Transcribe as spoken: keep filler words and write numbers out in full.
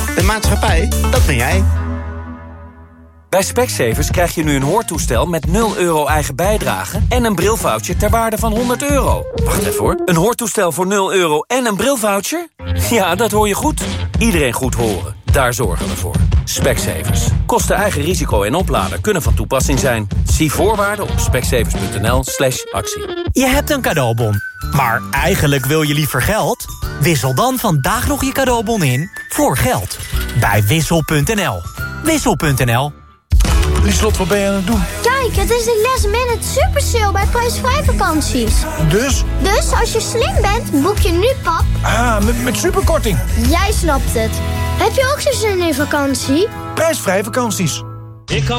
De maatschappij, dat ben jij. Bij Specsavers krijg je nu een hoortoestel met nul euro eigen bijdrage... en een brilvoucher ter waarde van honderd euro. Wacht even hoor. Een hoortoestel voor nul euro en een brilvoucher? Ja, dat hoor je goed. Iedereen goed horen. Daar zorgen we voor. Specsavers. Kosten eigen risico en oplader kunnen van toepassing zijn. Zie voorwaarden op specsavers.nl slash actie. Je hebt een cadeaubon, maar eigenlijk wil je liever geld? Wissel dan vandaag nog je cadeaubon in voor geld. Bij wissel punt n l. wissel punt n l. Lieslot, wat ben je aan het doen? Kijk, het is de last minute super sale bij prijsvrij vakanties. Dus? Dus als je slim bent, boek je nu pap. Ah, met, met superkorting. Jij snapt het. Heb je ook zo zin in vakantie? Prijsvrij vakanties. Ik kan